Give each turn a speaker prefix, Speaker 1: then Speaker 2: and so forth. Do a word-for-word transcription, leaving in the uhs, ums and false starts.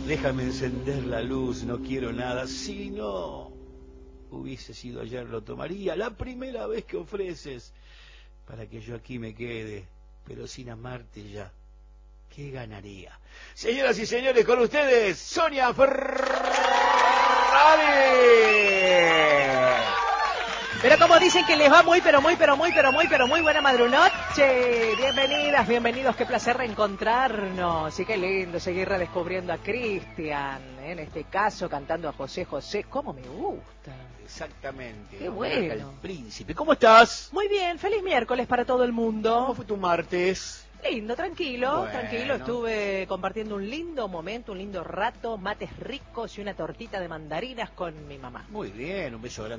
Speaker 1: Déjame encender la luz, no quiero nada. Si no hubiese sido ayer, lo tomaría. La primera vez que ofreces para que yo aquí me quede, pero sin amarte ya, ¿qué ganaría? Señoras y señores, con ustedes, Sonia Ferrari.
Speaker 2: Pero como dicen que les va muy, pero muy, pero muy, pero muy, pero muy buena madrunoche. Bienvenidas, bienvenidos, qué placer reencontrarnos. Y qué lindo seguir redescubriendo a Cristian, en este caso cantando a José José. ¿Cómo me gusta?
Speaker 1: Exactamente.
Speaker 2: Qué
Speaker 1: Homenaje
Speaker 2: bueno.
Speaker 1: al príncipe. ¿Cómo estás?
Speaker 2: Muy bien, feliz miércoles para todo el mundo.
Speaker 1: ¿Cómo fue tu martes?
Speaker 2: Lindo, tranquilo,
Speaker 1: Bueno.
Speaker 2: tranquilo. Estuve compartiendo un lindo momento, un lindo rato, mates ricos y una tortita de mandarinas con mi mamá.
Speaker 1: Muy bien, un beso grande.